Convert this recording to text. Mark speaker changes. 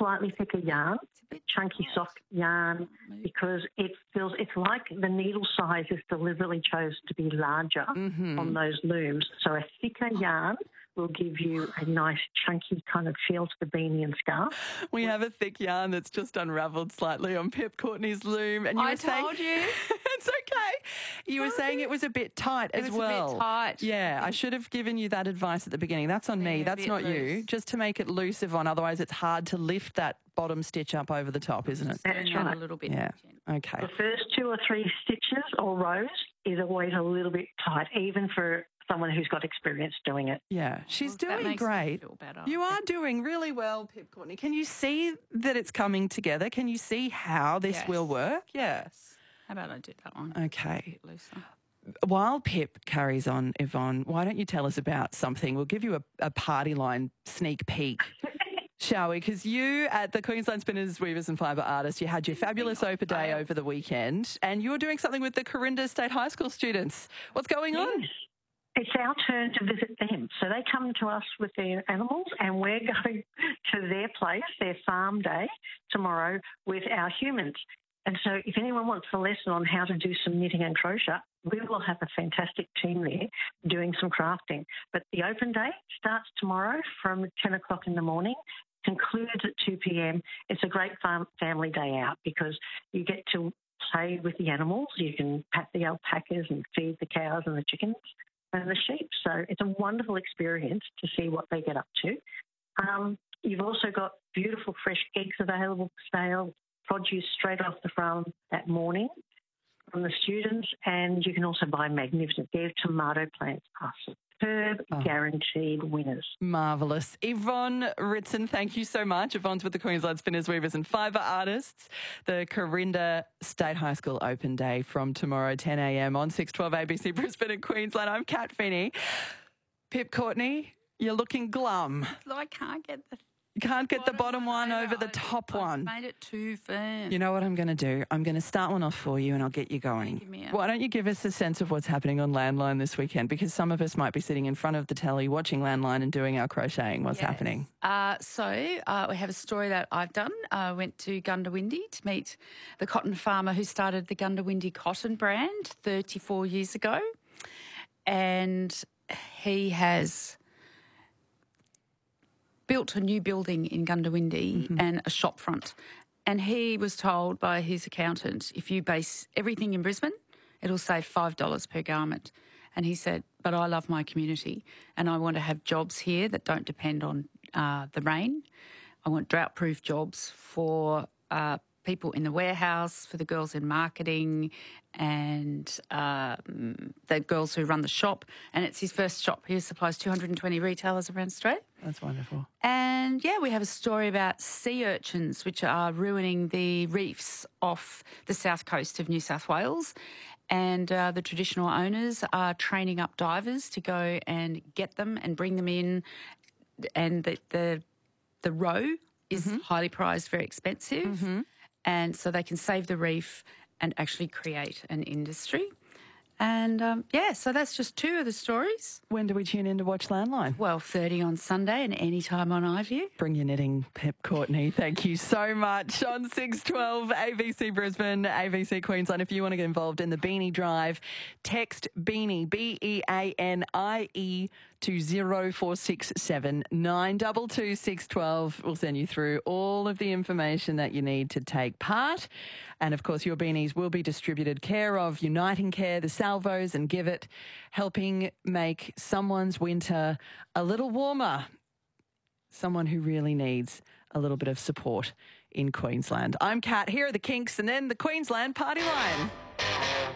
Speaker 1: slightly thicker yarn, chunky, soft yarn, because it's like the needle size is deliberately chosen to be larger on those looms. So a thicker yarn will give you a nice chunky kind of feel to the beanie and scarf.
Speaker 2: We have a thick yarn that's just unravelled slightly on Pip Courtney's loom. And
Speaker 3: I told you.
Speaker 2: It's okay. You were saying it was a bit tight as well.
Speaker 3: It was a bit tight.
Speaker 2: Yeah, I should have given you that advice at the beginning. That's on me. That's not you. Just to make it loose, Yvonne. Otherwise, it's hard to lift that bottom stitch up over the top, isn't it?
Speaker 1: That's right.
Speaker 3: A little bit.
Speaker 2: Yeah. Okay.
Speaker 1: The first 2 or 3 stitches or rows is always a little bit tight, even for someone who's got experience doing it.
Speaker 2: Yeah, she's doing
Speaker 3: that makes
Speaker 2: great.
Speaker 3: Me feel better.
Speaker 2: You are doing really well, Pip Courtney. Can you see that it's coming together? Can you see how this will work? Yes.
Speaker 3: How about I do that one?
Speaker 2: Okay.
Speaker 3: A bit looser.
Speaker 2: While Pip carries on, Yvonne, why don't you tell us about something? We'll give you a party line sneak peek. Shall we? Because you at the Queensland Spinners, Weavers and Fibre Artists, you had your fabulous open day over the weekend and you were doing something with the Corinda State High School students. What's going on?
Speaker 1: It's our turn to visit them. So they come to us with their animals and we're going to their place, their farm day, tomorrow with our humans. And so if anyone wants a lesson on how to do some knitting and crochet, we will have a fantastic team there doing some crafting. But the open day starts tomorrow from 10 o'clock in the morning, concludes at 2 p.m. It's a great family day out because you get to play with the animals. You can pat the alpacas and feed the cows and the chickens and the sheep. So it's a wonderful experience to see what they get up to. You've also got beautiful fresh eggs available for sale, produce straight off the farm that morning from the students, and you can also buy magnificent. Their tomato plants are superb, guaranteed winners.
Speaker 2: Marvellous. Yvonne Ritson, thank you so much. Yvonne's with the Queensland Spinners, Weavers and Fibre Artists. The Corinda State High School Open Day from tomorrow, 10 a.m. on 612 ABC Brisbane and Queensland. I'm Kat Finney. Pip Courtney, you're looking glum.
Speaker 3: I can't get the...
Speaker 2: You can't get the bottom one over the top one.
Speaker 3: I've made it too firm.
Speaker 2: You know what I'm going to do? I'm going to start one off for you and I'll get you going. Why don't you give us a sense of what's happening on Landline this weekend? Because some of us might be sitting in front of the telly watching Landline and doing our crocheting. What's happening?
Speaker 3: So we have a story that I've done. I went to Gundawindi to meet the cotton farmer who started the Gundawindi cotton brand 34 years ago. And he has built a new building in Gundawindi and a shop front. And he was told by his accountant, if you base everything in Brisbane, it'll save $5 per garment. And he said, but I love my community and I want to have jobs here that don't depend on the rain. I want drought-proof jobs for people in the warehouse, for the girls in marketing and the girls who run the shop. And it's his first shop. He supplies 220 retailers around Australia.
Speaker 2: That's wonderful.
Speaker 3: And, we have a story about sea urchins, which are ruining the reefs off the south coast of New South Wales. And the traditional owners are training up divers to go and get them and bring them in. And the roe is highly prized, very expensive. And so they can save the reef and actually create an industry. And, so that's just 2 of the stories.
Speaker 2: When do we tune in to watch Landline?
Speaker 3: 12:30 on Sunday and any time on iView.
Speaker 2: Bring your knitting, Pip Courtney. Thank you so much. On 612 ABC Brisbane, ABC Queensland. If you want to get involved in the Beanie Drive, text Beanie, BEANIE, to 0467 922 612. We'll send you through all of the information that you need to take part. And, of course, your beanies will be distributed care of Uniting Care, the Salvos and Give It, helping make someone's winter a little warmer. Someone who really needs a little bit of support in Queensland. I'm Kat. Here are the Kinks and then the Queensland Party Line.